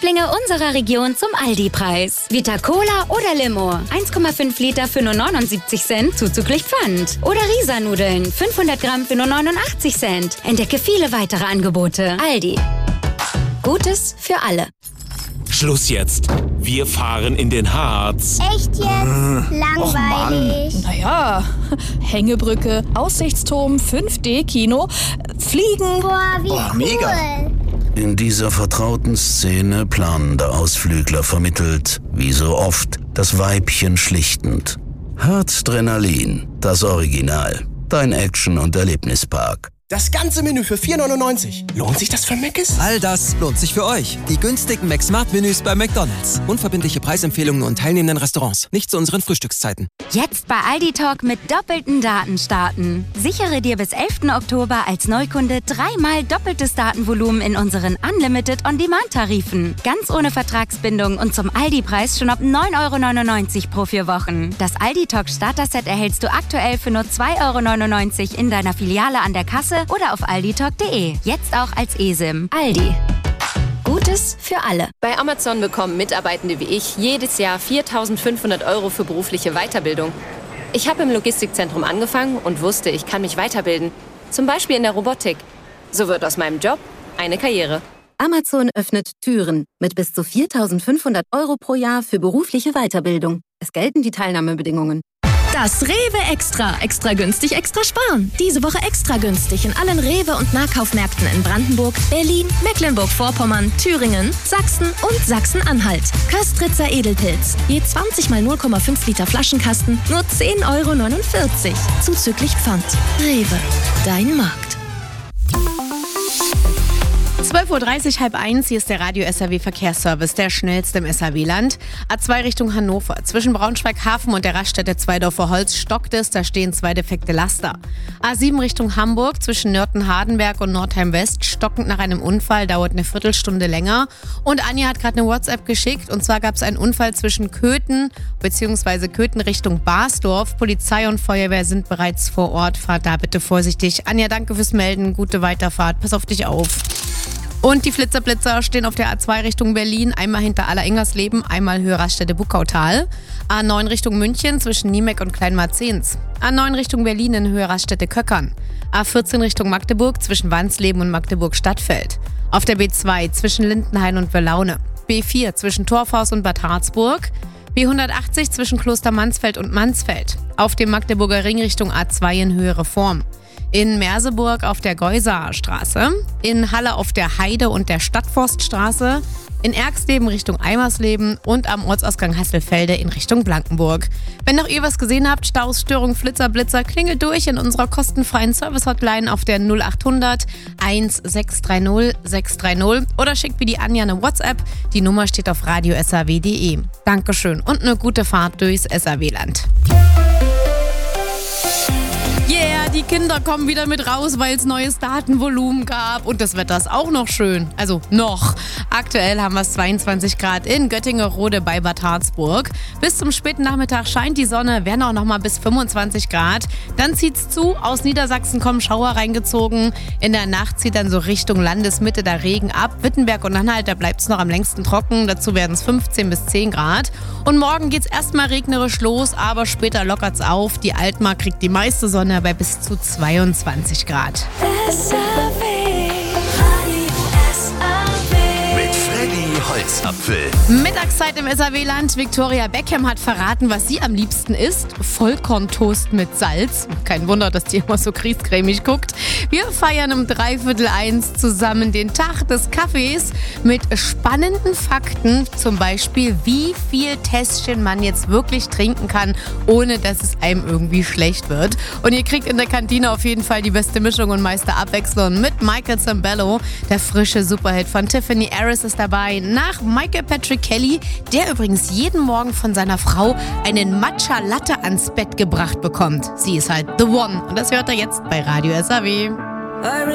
Lieblinge unserer Region zum Aldi-Preis. Vita Cola oder Limo. 1,5 Liter für nur 79 Cent zuzüglich Pfand. Oder Risa-Nudeln. 500 Gramm für nur 89 Cent. Entdecke viele weitere Angebote. Aldi. Gutes für alle. Schluss jetzt. Wir fahren in den Harz. Echt jetzt? Langweilig. Naja, Hängebrücke, Aussichtsturm, 5D-Kino, Fliegen. Boah, wie cool. Mega. In dieser vertrauten Szene planen der Ausflügler vermittelt, wie so oft, das Weibchen schlichtend. Herzdrenalin, das Original. Dein Action- und Erlebnispark. Das ganze Menü für 4,99. Lohnt sich das für Mc's? All das lohnt sich für euch. Die günstigen McSmart-Menüs bei McDonald's. Unverbindliche Preisempfehlungen und teilnehmenden Restaurants. Nicht zu unseren Frühstückszeiten. Jetzt bei Aldi Talk mit doppelten Daten starten. Sichere dir bis 11. Oktober als Neukunde 3-mal doppeltes Datenvolumen in unseren Unlimited On-Demand-Tarifen. Ganz ohne Vertragsbindung und zum Aldi-Preis schon ab 9,99 € pro 4 Wochen. Das Aldi Talk Starter-Set erhältst du aktuell für nur 2,99 € in deiner Filiale an der Kasse oder auf alditalk.de. Jetzt auch als eSIM. Aldi. Gutes für alle. Bei Amazon bekommen Mitarbeitende wie ich jedes Jahr 4.500 € für berufliche Weiterbildung. Ich habe im Logistikzentrum angefangen und wusste, ich kann mich weiterbilden. Zum Beispiel in der Robotik. So wird aus meinem Job eine Karriere. Amazon öffnet Türen mit bis zu 4.500 € pro Jahr für berufliche Weiterbildung. Es gelten die Teilnahmebedingungen. Das Rewe Extra. Extra günstig, extra sparen. Diese Woche extra günstig in allen Rewe- und Nahkaufmärkten in Brandenburg, Berlin, Mecklenburg-Vorpommern, Thüringen, Sachsen und Sachsen-Anhalt. Köstritzer Edelpilz. Je 20 mal 0,5 Liter Flaschenkasten, nur 10,49 €. Zuzüglich Pfand. Rewe. Dein Markt. 12:30 Uhr, 12:30, hier ist der Radio SAW Verkehrsservice, der schnellste im SAW-Land. A2 Richtung Hannover. Zwischen Braunschweig-Hafen und der Raststätte Zweidorfer Holz stockt es, da stehen 2 defekte Laster. A7 Richtung Hamburg, zwischen Nörten-Hardenberg und Nordheim-West, stockend nach einem Unfall, dauert eine Viertelstunde länger. Und Anja hat gerade eine WhatsApp geschickt, und zwar gab es einen Unfall zwischen Köthen bzw. Köthen Richtung Basdorf. Polizei und Feuerwehr sind bereits vor Ort, fahrt da bitte vorsichtig. Anja, danke fürs Melden, gute Weiterfahrt, pass auf dich auf. Und die Flitzer-Blitzer stehen auf der A2 Richtung Berlin, einmal hinter Aller-Ingersleben, einmal Höhe Raststätte Buckautal. A9 Richtung München zwischen Niemeck und Kleinmarzens. A9 Richtung Berlin in Höhe Raststätte Köckern. A14 Richtung Magdeburg zwischen Wansleben und Magdeburg-Stadtfeld. Auf der B2 zwischen Lindenhain und Wöllaune. B4 zwischen Torfhaus und Bad Harzburg. B180 zwischen Kloster Mansfeld und Mansfeld. Auf dem Magdeburger Ring Richtung A2 in Höhe Reform. In Merseburg auf der Geusaer Straße, in Halle auf der Heide und der Stadtforststraße, in Erxleben Richtung Eimersleben und am Ortsausgang Hasselfelde in Richtung Blankenburg. Wenn noch ihr was gesehen habt, Staus, Störung, Flitzer, Blitzer, klingelt durch in unserer kostenfreien Service-Hotline auf der 0800 1630 630 oder schickt wie die Anja eine WhatsApp. Die Nummer steht auf radiosaw.de. Dankeschön und eine gute Fahrt durchs SAW-Land. Yeah, die Kinder kommen wieder mit raus, weil es neues Datenvolumen gab. Und das Wetter ist auch noch schön. Also noch. Aktuell haben wir es 22 Grad in Göttingerode bei Bad Harzburg. Bis zum späten Nachmittag scheint die Sonne, werden auch noch mal bis 25 Grad. Dann zieht's zu. Aus Niedersachsen kommen Schauer reingezogen. In der Nacht zieht dann so Richtung Landesmitte der Regen ab. Wittenberg und Anhalt, da bleibt es noch am längsten trocken. Dazu werden es 15 bis 10 Grad. Und morgen geht's erstmal regnerisch los, aber später lockert's auf. Die Altmark kriegt die meiste Sonne bei bis zu 22 Grad. Mit Freddy Holzapfel. Mittagszeit im SAW-Land. Victoria Beckham hat verraten, was sie am liebsten isst. Vollkorntoast mit Salz. Kein Wunder, dass die immer so griesgrämig guckt. Wir feiern um 1:45 zusammen den Tag des Kaffees mit spannenden Fakten. Zum Beispiel, wie viel Tässchen man jetzt wirklich trinken kann, ohne dass es einem irgendwie schlecht wird. Und ihr kriegt in der Kantine auf jeden Fall die beste Mischung und meiste Abwechslung mit Michael Zambello. Der frische Superhit von Tiffany Harris ist dabei. Nach Michael Patrick Kelly, der übrigens jeden Morgen von seiner Frau einen Matcha Latte ans Bett gebracht bekommt. Sie ist halt the one. Und das hört er jetzt bei Radio SAW.